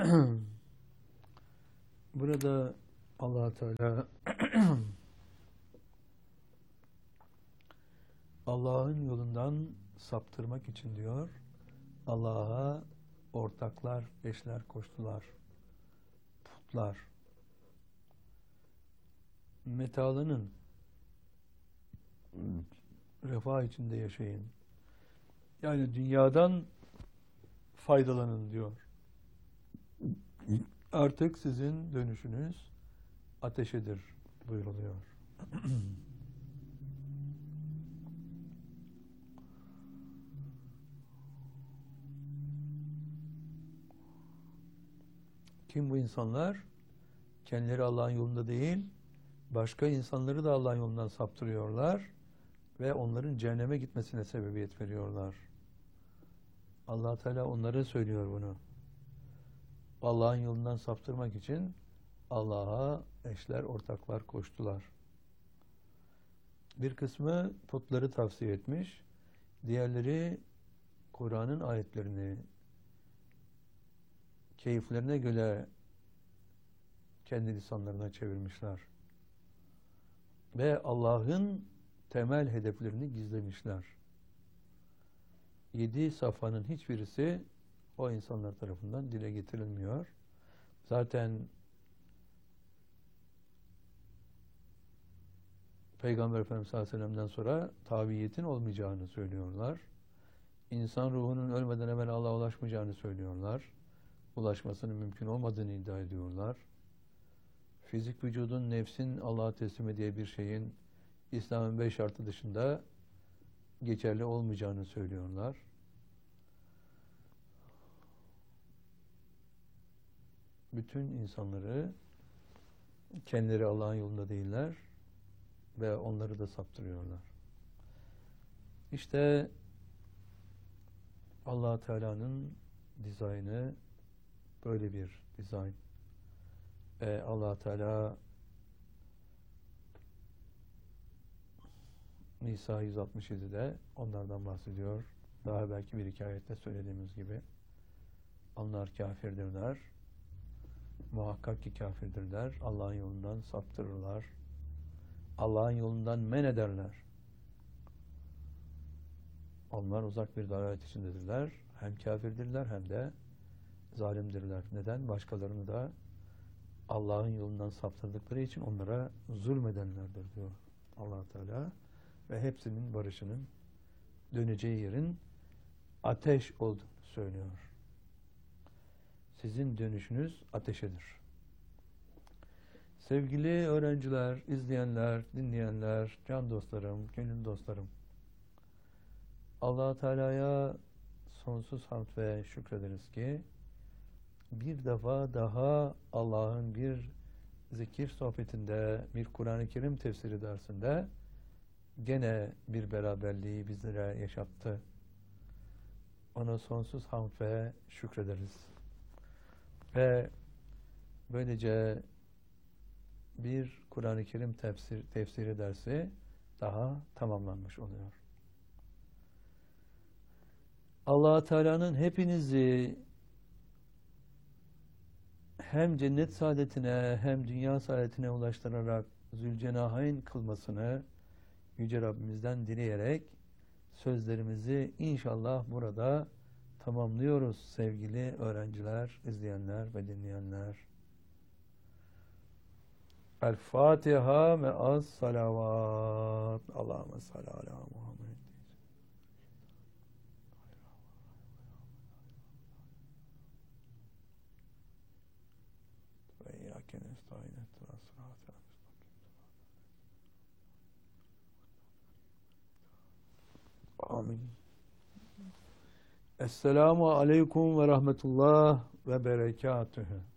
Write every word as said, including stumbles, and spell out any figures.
Burada Allah Teala Allah'ın yolundan saptırmak için diyor, Allah'a ortaklar, eşler koştular, putlar. Metalının refah içinde yaşayın. Yani dünyadan faydalanın diyor. Artık sizin dönüşünüz ateşedir buyuruluyor. Kim bu insanlar? Kendileri Allah'ın yolunda değil, başka insanları da Allah'ın yolundan saptırıyorlar ve onların cehenneme gitmesine sebebiyet veriyorlar. Allah Teala onlara söylüyor bunu. Allah'ın yolundan saptırmak için Allah'a eşler, ortaklar koştular. Bir kısmı putları tavsiye etmiş, diğerleri Kur'an'ın ayetlerini keyiflerine göre kendi lisanlarına çevirmişler. Ve Allah'ın temel hedeflerini gizlemişler. Yedi safhanın hiçbirisi o insanlar tarafından dile getirilmiyor. Zaten Peygamber Efendimiz sallallahu aleyhi ve sellem'den sonra tabiiyetin olmayacağını söylüyorlar. İnsan ruhunun ölmeden evvel Allah'a ulaşmayacağını söylüyorlar. Ulaşmasının mümkün olmadığını iddia ediyorlar. Fizik vücudun, nefsin Allah'a teslimi diye bir şeyin İslam'ın beş şartı dışında geçerli olmayacağını söylüyorlar. Bütün insanları kendileri Allah'ın yolunda değiller ve onları da saptırıyorlar. İşte Allah Teala'nın dizaynı böyle bir dizayn. Ee, Allah Teala Nisa yüz altmış yedi'de onlardan bahsediyor. Daha belki bir iki ayette söylediğimiz gibi. Onlar kafirdirler. Muhakkak ki kafirdirler. Allah'ın yolundan saptırırlar. Allah'ın yolundan men ederler. Onlar uzak bir dalalet içindedirler. Hem kafirdirler hem de zalimdirler. Neden? Başkalarını da Allah'ın yolundan saptırdıkları için onlara zulmedenlerdir diyor Allah Teala. Ve hepsinin barışının döneceği yerin ateş olduğunu söylüyor. Sizin dönüşünüz ateşedir. Sevgili öğrenciler, izleyenler, dinleyenler, can dostlarım, gönül dostlarım, Allah Teala'ya sonsuz hamd ve şükrederiz ki bir defa daha Allah'ın bir zikir sohbetinde, bir Kur'an-ı Kerim tefsiri dersinde gene bir beraberliği bizlere yaşattı. Ona sonsuz hamd ve şükrederiz. Ve böylece bir Kur'an-ı Kerim tefsir, tefsiri dersi daha tamamlanmış oluyor. Allah Teala'nın hepinizi hem cennet saadetine hem dünya saadetine ulaştırarak Zülcenahayn kılmasını Yüce Rabbimizden dileyerek sözlerimizi inşallah burada tamamlıyoruz sevgili öğrenciler, izleyenler ve dinleyenler. El Fatiha ve az salavat. Allahümme salli ala Muhammed. Ve iyyâke nestaîn ihdinas sıratal mustakîm. Amin. Esselamu aleyküm ve rahmetullah ve berekatühü.